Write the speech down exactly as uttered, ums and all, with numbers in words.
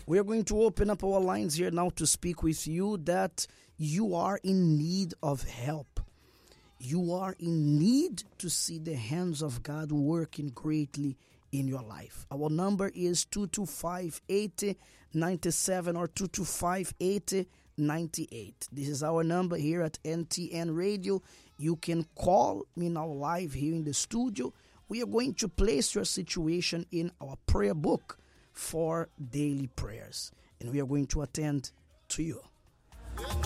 We are going to open up our lines here now to speak with you that you are in need of help. You are in need to see the hands of God working greatly in your life. Our number is two two five, eight zero nine seven or two two five, eight zero nine eight. This is our number here at N T N Radio. You can call me now live here in the studio. We are going to place your situation in our prayer book for daily prayers, and we are going to attend to you.